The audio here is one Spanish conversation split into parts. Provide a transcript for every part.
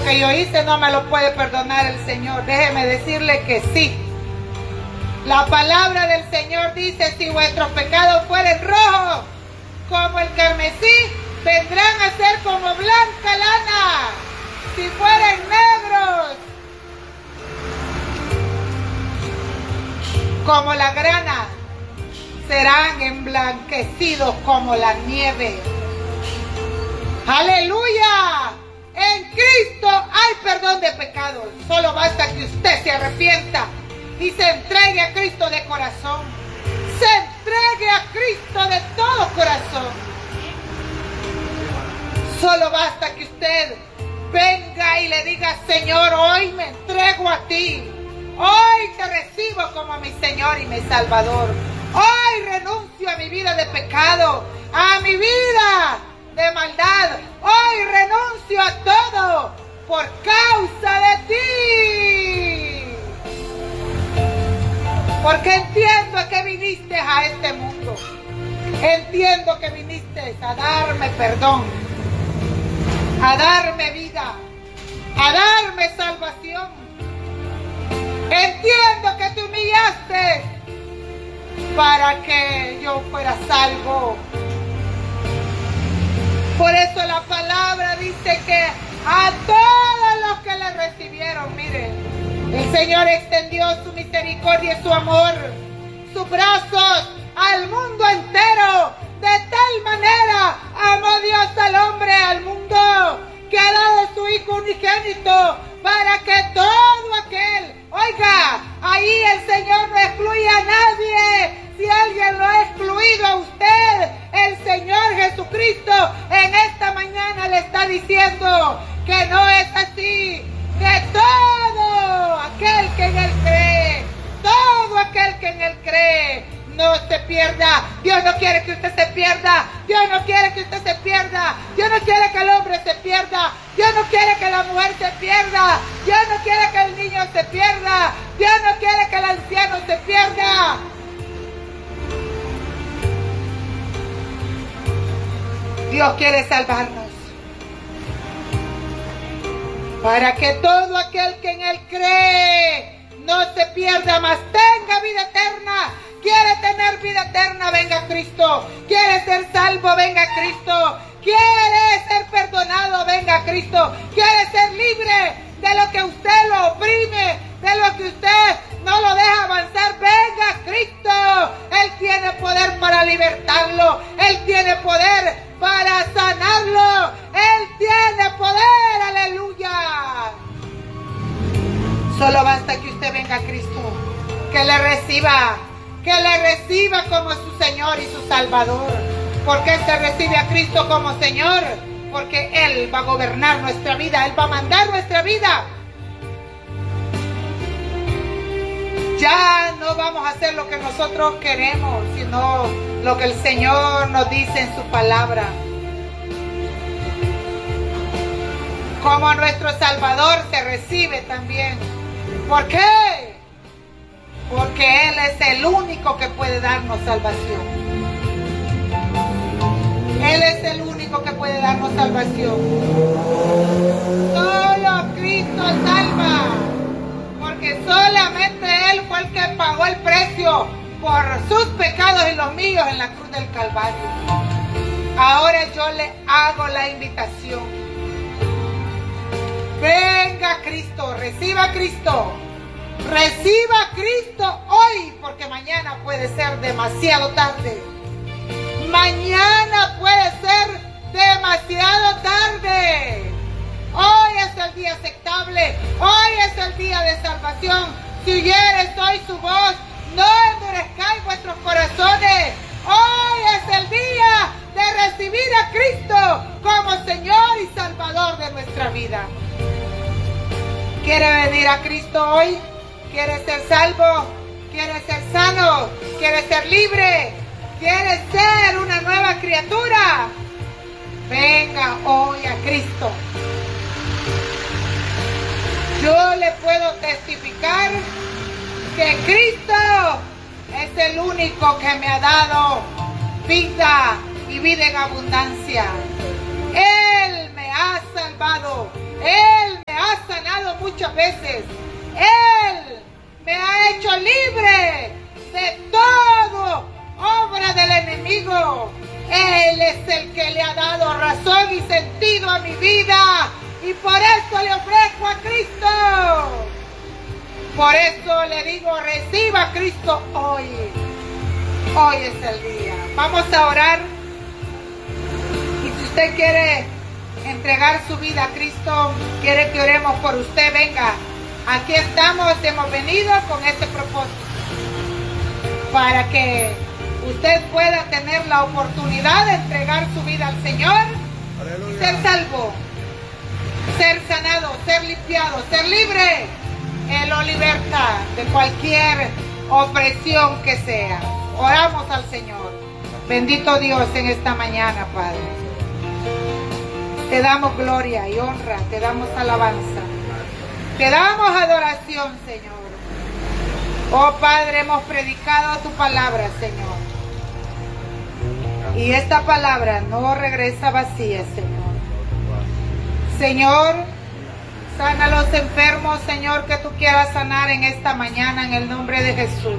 que yo hice no me lo puede perdonar el Señor. Déjeme decirle que sí. La palabra del Señor dice: si vuestros pecados fueren rojos como el carmesí, vendrán a ser como blanca lana. Si fueren negros como la grana, serán emblanquecidos como la nieve. ¡Aleluya! En Cristo hay perdón de pecados. Solo basta que usted se arrepienta y se entregue a Cristo de corazón. Se entregue a Cristo de todo corazón. Solo basta que usted venga y le diga: Señor, hoy me entrego a ti. Hoy te recibo como mi Señor y mi Salvador. Hoy renuncio a mi vida de pecado, a mi vida de maldad. Hoy renuncio a todo por causa de ti. Porque entiendo que viniste a este mundo. Entiendo que viniste a darme perdón, a darme vida, a darme salvación. Entiendo que te humillaste para que yo fuera salvo. Por eso la palabra dice que a todos los que le recibieron, miren, el Señor extendió su misericordia y su amor, sus brazos al mundo entero. De tal manera amó Dios al hombre, al mundo, que ha dado su Hijo unigénito, para que todo aquel, oiga, ahí el Señor no excluye a nadie. Si alguien lo ha excluido a usted, el Señor Jesucristo en esta mañana le está diciendo que no es así. Que todo aquel que en Él cree, todo aquel que en Él cree, no se pierda. Dios no quiere que usted se pierda. Dios no quiere que usted se pierda. Dios no quiere que el hombre se pierda. Dios no quiere que la mujer se pierda. Dios no quiere que el niño se pierda. Dios no quiere que el anciano se pierda. Dios quiere salvarnos, para que todo aquel que en Él cree no se pierda, mas tenga vida eterna. Quiere tener vida eterna, venga a Cristo. Quiere ser salvo, venga a Cristo. Quiere ser perdonado, venga a Cristo. Quiere ser libre de lo que usted lo oprime, de lo que usted no lo deja avanzar, venga a Cristo. Él tiene poder para libertarlo. Él tiene poder para sanarlo. Él tiene poder, aleluya. Solo basta que usted venga a Cristo, que le reciba como su Señor y su Salvador. ¿Por qué se recibe a Cristo como Señor? Porque Él va a gobernar nuestra vida, Él va a mandar nuestra vida. Ya no vamos a hacer lo que nosotros queremos, sino lo que el Señor nos dice en su palabra. Como nuestro Salvador se recibe también. ¿Por qué? Porque Él es el único que puede darnos salvación. Él es el único que puede darnos salvación. Solo Cristo salva. Porque solamente Él fue el que pagó el precio por sus pecados y los míos en la cruz del Calvario. Ahora yo le hago la invitación. Venga a Cristo, reciba a Cristo. Reciba a Cristo hoy, porque mañana puede ser demasiado tarde. Mañana puede ser demasiado tarde. Hoy es el día aceptable. Hoy es el día de salvación. Si oyeres hoy su voz, no endurezcáis vuestros corazones. Hoy es el día de recibir a Cristo como Señor y Salvador de nuestra vida. ¿Quiere venir a Cristo hoy? ¿Quiere ser salvo? ¿Quiere ser sano? ¿Quiere ser libre? ¿Quiere ser una nueva criatura? Venga hoy a Cristo. Yo le puedo testificar que Cristo es el único que me ha dado vida y vida en abundancia. Él me ha salvado. Él me ha muchas veces. Él me ha hecho libre de todo obra del enemigo. Él es el que le ha dado razón y sentido a mi vida. Y por eso le ofrezco a Cristo. Por eso le digo, reciba a Cristo hoy. Hoy es el día. Vamos a orar. Y si usted quiere entregar su vida a Cristo, quiere que oremos por usted, venga. Aquí estamos, hemos venido con este propósito. Para que usted pueda tener la oportunidad de entregar su vida al Señor. Aleluya. Ser salvo, ser sanado, ser limpiado, ser libre. Él lo liberta de cualquier opresión que sea. Oramos al Señor. Bendito Dios en esta mañana, Padre. Te damos gloria y honra, te damos alabanza. Te damos adoración, Señor. Oh Padre, hemos predicado tu palabra, Señor. Y esta palabra no regresa vacía, Señor. Señor, sana a los enfermos, Señor, que tú quieras sanar en esta mañana en el nombre de Jesús.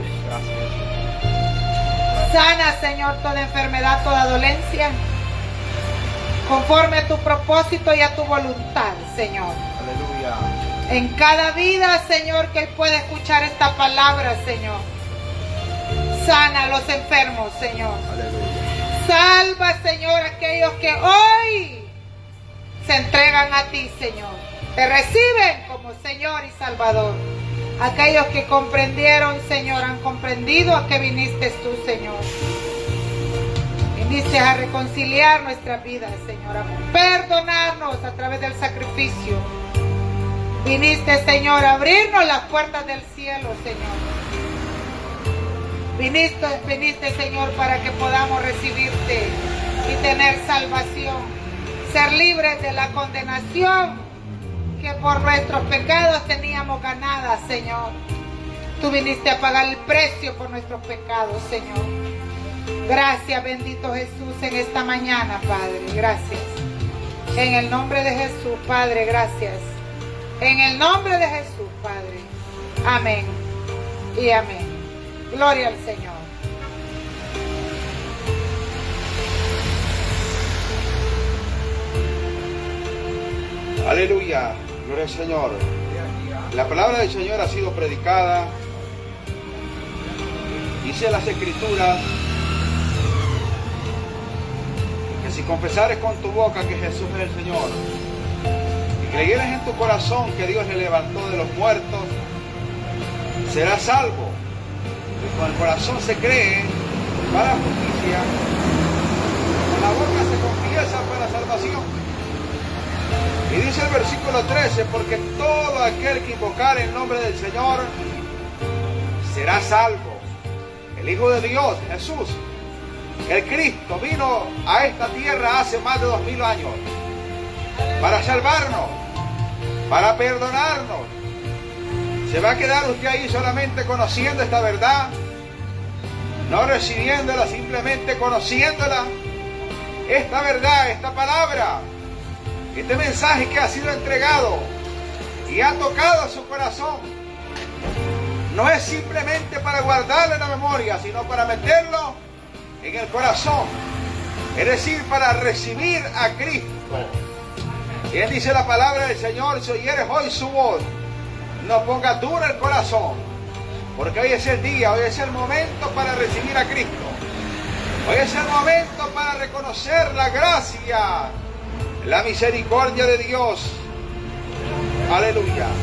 Sana, Señor, toda enfermedad, toda dolencia, conforme a tu propósito y a tu voluntad, Señor. Aleluya. En cada vida, Señor, que Él pueda escuchar esta palabra, Señor. Sana a los enfermos, Señor. Aleluya. Salva, Señor, a aquellos que hoy se entregan a ti, Señor. Te reciben como Señor y Salvador. Aquellos que comprendieron, Señor, han comprendido a que viniste tú, Señor. Viniste a reconciliar nuestras vidas, Señor, a perdonarnos a través del sacrificio. Viniste, Señor, a abrirnos las puertas del cielo, Señor. Viniste, Señor, para que podamos recibirte y tener salvación. Ser libres de la condenación que por nuestros pecados teníamos ganada, Señor. Tú viniste a pagar el precio por nuestros pecados, Señor. Gracias, bendito Jesús, en esta mañana, Padre. Gracias. En el nombre de Jesús, Padre, gracias. En el nombre de Jesús, Padre. Amén y amén. Gloria al Señor. Aleluya. Gloria al Señor. La palabra del Señor ha sido predicada. Dice las Escrituras que si confesares con tu boca que Jesús es el Señor y creyeres en tu corazón que Dios le levantó de los muertos, serás salvo. Y con el corazón se cree para justicia, con la boca se confiesa para salvación. Y dice el versículo 13, porque todo aquel que invocare el nombre del Señor será salvo. El Hijo de Dios, Jesús, el Cristo, vino a esta tierra hace más de 2000 años para salvarnos, para perdonarnos. ¿Se va a quedar usted ahí solamente conociendo esta verdad? No recibiéndola, simplemente conociéndola. Esta verdad, esta palabra, este mensaje que ha sido entregado y ha tocado su corazón, no es simplemente para guardarlo en la memoria, sino para meterlo en el corazón. Es decir, para recibir a Cristo. Bien dice la palabra del Señor: si oyeres hoy su voz, no pongas duro el corazón, porque hoy es el día, hoy es el momento para recibir a Cristo. Hoy es el momento para reconocer la gracia, la misericordia de Dios. Aleluya.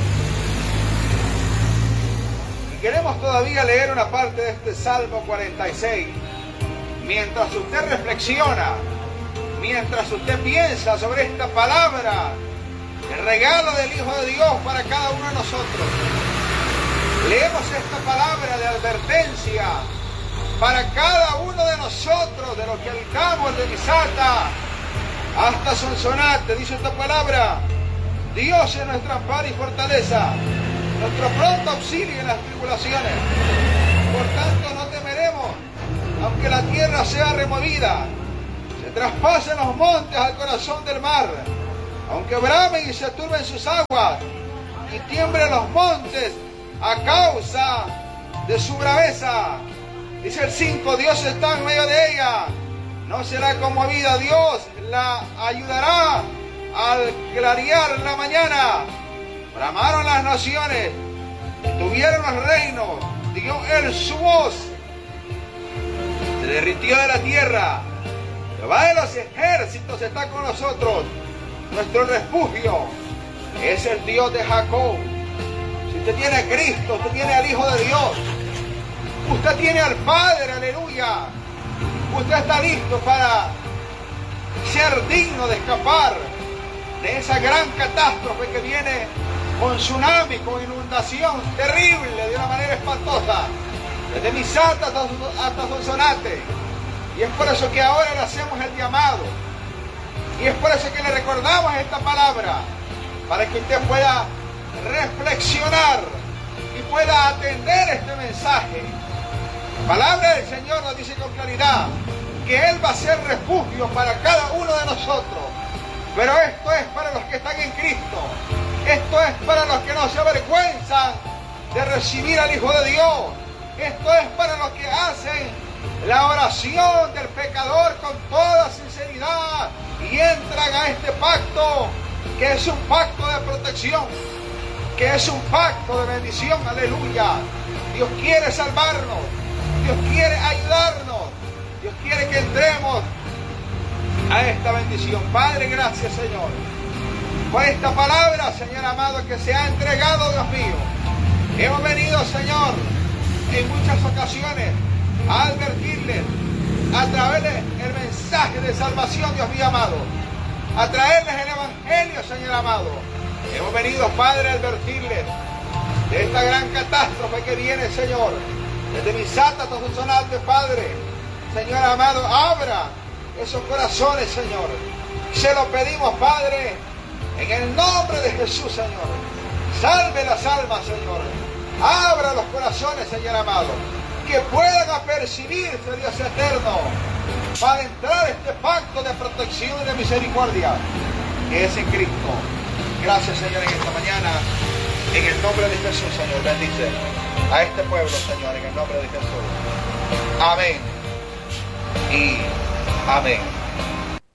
Y queremos todavía leer una parte de este Salmo 46. Mientras usted reflexiona, mientras usted piensa sobre esta palabra, el regalo del Hijo de Dios para cada uno de nosotros. Leemos esta palabra de advertencia para cada uno de nosotros, de los que habitamos de Misata hasta Sonsonate. Dice esta palabra: Dios es nuestro amparo y fortaleza, nuestro pronto auxilio en las tribulaciones. Por tanto no temeremos, aunque la tierra sea removida, se traspasen los montes al corazón del mar, aunque bramen y se turben sus aguas. y tiemblen los montes a causa de su braveza. Dice el 5, Dios está en medio de ella, no será conmovida, Dios la ayudará al clarear la mañana. Bramaron las naciones, tuvieron los reinos, dio él su voz, se derritió de la tierra. Jehová de los ejércitos está con nosotros, nuestro refugio es el Dios de Jacob. Si usted tiene a Cristo, usted tiene al Hijo de Dios, usted tiene al Padre, aleluya. Usted está listo para ser digno de escapar de esa gran catástrofe que viene con tsunami, con inundación terrible, de una manera espantosa, desde Misata hasta Sonsonate. Y es por eso que ahora le hacemos el llamado, y es por eso que le recordamos esta palabra, para que usted pueda reflexionar y pueda atender este mensaje. La palabra del Señor nos dice con claridad que Él va a ser refugio para cada uno de nosotros. Pero esto es para los que están en Cristo. Esto es para los que no se avergüenzan de recibir al Hijo de Dios. Esto es para los que hacen la oración del pecador con toda sinceridad y entran a este pacto, que es un pacto de protección, que es un pacto de bendición. Aleluya. Dios quiere salvarnos, Dios quiere ayudarnos, Dios quiere que entremos a esta bendición. Padre, gracias, Señor, por esta palabra, Señor amado, que se ha entregado, Dios mío. Hemos venido, Señor, en muchas ocasiones a advertirles a través del mensaje de salvación, Dios mío amado, a traerles el Evangelio, Señor amado. Hemos venido, Padre, a advertirles de esta gran catástrofe que viene, Señor, desde Misata hasta Sonsonate, Padre. Señor amado, abra esos corazones, Señor. Se lo pedimos, Padre, en el nombre de Jesús, Señor. Salve las almas, Señor. Abra los corazones, Señor amado, que puedan apercibirse, Dios eterno, para entrar a este pacto de protección y de misericordia que es en Cristo. Gracias, Señor, en esta mañana. En el nombre de Jesús, Señor, bendice a este pueblo, Señor, en el nombre de Jesús. Amén y amén.